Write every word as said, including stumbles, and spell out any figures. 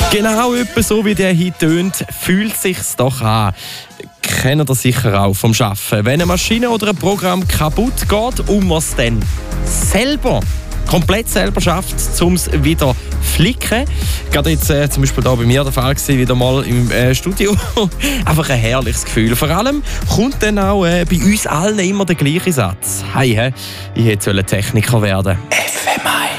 Genau etwa so wie der hier tönt, fühlt sich's doch an. Kennt ihr sicher auch vom Arbeiten. Wenn eine Maschine oder ein Programm kaputt geht und man es dann selber, komplett selber schafft, um es wieder zu flicken. Gerade jetzt äh, zum Beispiel da bei mir der Fall gewesen, wieder mal im äh, Studio. Einfach ein herrliches Gefühl. Vor allem kommt dann auch äh, bei uns allen immer der gleiche Satz. Hey, he, ich hätte Techniker werden sollen.